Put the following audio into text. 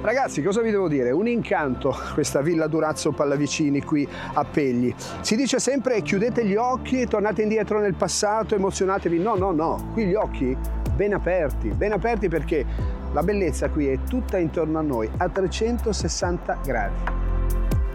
Ragazzi, cosa vi devo dire? Un incanto questa Villa Durazzo Pallavicini qui a Pegli. Si dice sempre chiudete gli occhi, tornate indietro nel passato, emozionatevi. No, no, no, qui gli occhi ben aperti perché la bellezza qui è tutta intorno a noi a 360 gradi.